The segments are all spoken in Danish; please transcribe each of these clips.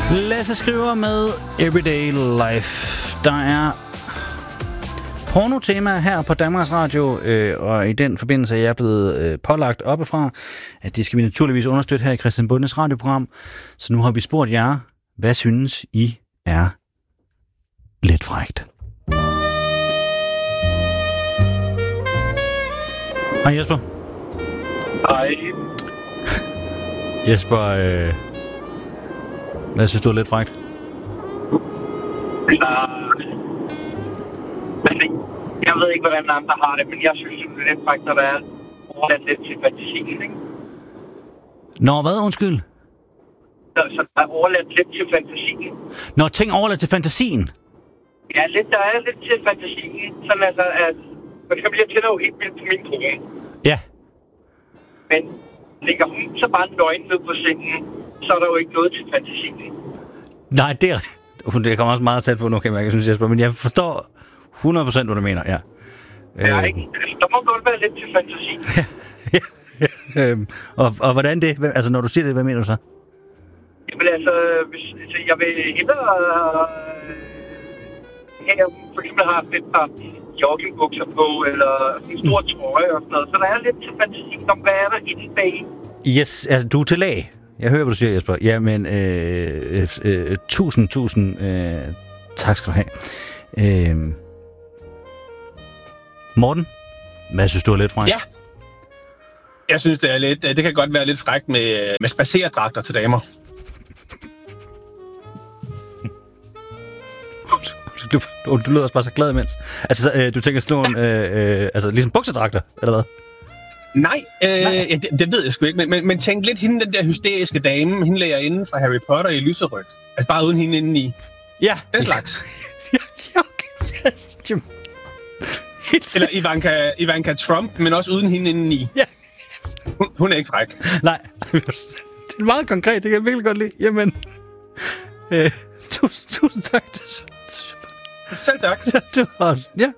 Lasse Skriver med Everyday Life. Der er porno-tema her på Danmarks Radio, og i den forbindelse er jeg blevet pålagt oppefra, at det skal vi naturligvis understøtte her i Christian Bundes radioprogram. Så nu har vi spurgt jer, hvad synes I er lidt frækt? Hej Jesper. Hej. Jesper, hvad synes du er lidt frækt? Jeg ved ikke, hvordan andre har det, men jeg synes, det er lidt frækt, når der er overladt lidt til fantasien, ikke? Nå, hvad? Undskyld? Så der er overladt lidt til fantasien. Nå, ting overladt til fantasien? Ja, der er lidt til fantasien. Sådan altså, at for eksempel, jeg tænder jo helt vildt på min kone. Ja. Men ligger hun så bare nøgen ned på sengen, så er der jo ikke noget til fantasien. Nej, det kommer også meget tæt på nu, kan jeg synes, Jesper, men jeg forstår 100% hvad du mener, ja. Ja, ikke? Der må godt være lidt til fantasien. Og hvordan det? Altså, når du siger det, hvad mener du så? Jamen altså, jeg vil hellere have, for eksempel har et par joggingbukser på, eller en stor trøje og sådan noget. Så der er lidt til fantasien om, hvad er der inde bag? Yes, altså du er til lag. Jeg hører, hvad du siger, Jesper. Jamen, tusind tak skal du have. Morten, hvad synes du er lidt frækt? Ja. Jeg synes, det kan godt være lidt frækt med spacerdragter til damer. Du lyder også bare så glad imens. Altså, du tænker sådan nogle, altså ligesom buksedragter, eller hvad? Nej, det ved jeg sgu ikke, men tænk lidt hende, den der hysteriske dame, hende lærer inden fra Harry Potter i lyserødt. Altså bare uden hende indeni. Ja. Den slags. Ja, okay. Yes. Eller Ivanka Trump, men også uden hende indeni. Ja. Hun er ikke fræk. Nej, det er meget konkret, det kan jeg virkelig godt lide. Jamen, tusind tak. Selv tak. Ja,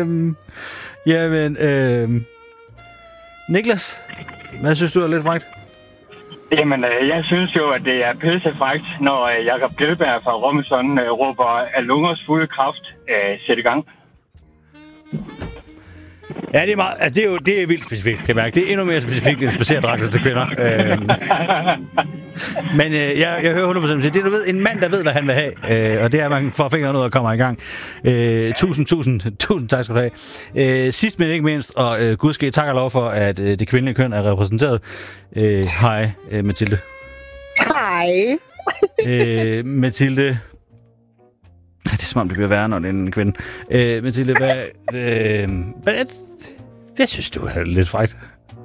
jamen, Niklas, hvad synes du er lidt frækt? Jamen, jeg synes jo, at det er pissefrækt, når Jakob Gjelberg fra Robinson råber af lungers fulde kraft, sæt i gang. Ja, det er meget, altså det er vildt specifikt, kan jeg mærke. Det er endnu mere specifikt end spacerdragter til kvinder. Men jeg hører 100% sige, det er du ved, en mand, der ved, hvad han vil have, og det er, at man får fingrene ud og kommer i gang. Tusind tak skal du have. Sidst men ikke mindst, og gud ske tak og lov for, at det kvindelige køn er repræsenteret. Hej, Mathilde. Hej. Mathilde. Det er som om, det bliver værre, når det er en kvinde. Mathilde, hvad synes du er lidt frækt?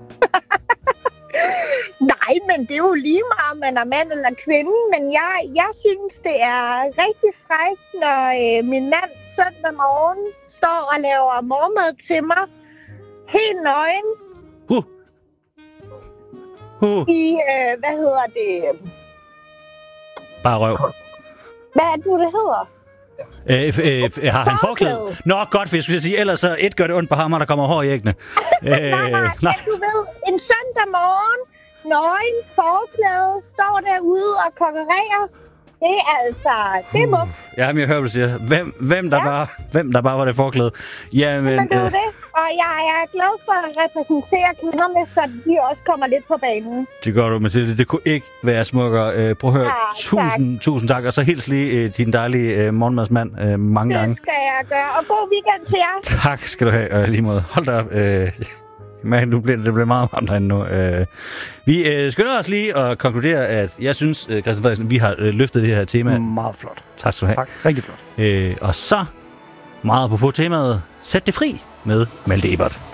Nej, men det er jo lige meget, om man er mand eller kvinde. Men jeg synes, det er rigtig frækt, når min mand søndag morgen står og laver morgenmad til mig. Helt nøgen. I, hvad hedder det? Bare røv. Hvad er det hedder? Har han forklæde? Nå, godt, for jeg skulle sige, ellers så gør det ondt på ham, og der kommer hår i æggene. Nej, du ved, en søndag morgen, nøgen, forklæde, står derude og konkurrerer. Det er altså, det må. Ja, men jeg hører, hvad du siger. Hvem der bare var det forklæde? Jamen, men det er det, og jeg er glad for at repræsentere kvinderne, så de også kommer lidt på banen. Det gør du, Mathilde. Det kunne ikke være smukkere. Prøv at høre. Tusind tak. Og så hils lige din dejlige morgenmadsmand mange gange. Det skal jeg gøre, og god weekend til jer. Tak skal du have, lige måde. Hold da op. Men det bliver meget varmt herinde nu. Vi skynder os lige at konkludere, at jeg synes, Christian Frederiksen, vi har løftet det her tema. Meget flot. Tak skal du have. Tak, rigtig flot. Og så, meget apropos temaet, sæt det fri med Malte Ebert.